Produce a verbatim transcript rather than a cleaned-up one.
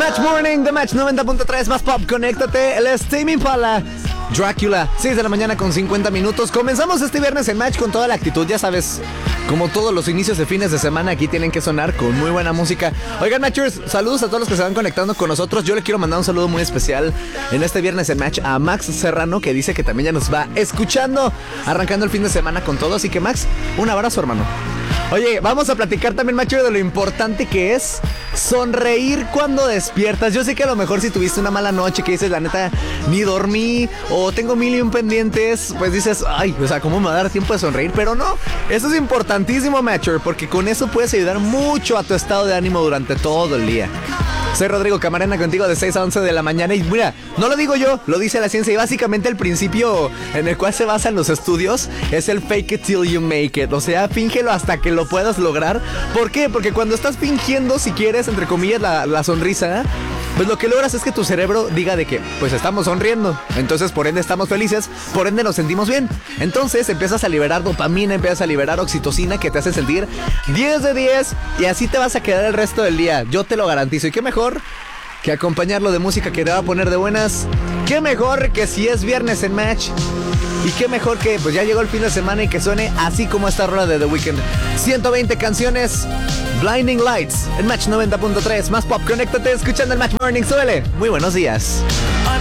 Match Morning, The Match noventa punto tres, más pop, conéctate. El Tame Impala, Drácula, seis de la mañana con cincuenta minutos. Comenzamos este viernes en Match con toda la actitud, ya sabes, como todos los inicios de fines de semana, aquí tienen que sonar con muy buena música. Oigan, Matchers, saludos a todos los que se van conectando con nosotros. Yo le quiero mandar un saludo muy especial en este viernes en Match a Max Serrano, que dice que también ya nos va escuchando, arrancando el fin de semana con todo. Así que, Max, un abrazo, hermano. Oye, vamos a platicar también, Macho, de lo importante que es sonreír cuando despiertas. Yo sé que a lo mejor si tuviste una mala noche, que dices, la neta, ni dormí, o tengo mil y un pendientes, pues dices, ay, o sea, ¿cómo me va a dar tiempo de sonreír? Pero no, eso es importantísimo, Macho, porque con eso puedes ayudar mucho a tu estado de ánimo durante todo el día. Soy Rodrigo Camarena, contigo de seis a once de la mañana. Y mira, no lo digo yo, lo dice la ciencia. Y básicamente el principio en el cual se basan los estudios es el fake it till you make it. O sea, fíngelo hasta que lo puedas lograr. ¿Por qué? Porque cuando estás fingiendo, si quieres, entre comillas, la, la sonrisa, pues lo que logras es que tu cerebro diga de que, pues estamos sonriendo. Entonces, por ende, estamos felices. Por ende, nos sentimos bien. Entonces, empiezas a liberar dopamina, empiezas a liberar oxitocina, que te hace sentir diez de diez. Y así te vas a quedar el resto del día. Yo te lo garantizo. ¿Y qué mejor que acompañarlo de música que te va a poner de buenas? Qué mejor que si es viernes en Match. Y qué mejor que pues ya llegó el fin de semana y que suene así como esta rola de The Weeknd. ciento veinte canciones, Blinding Lights en Match noventa punto tres. Más pop, conéctate escuchando el Match Morning. Suele. Muy buenos días. I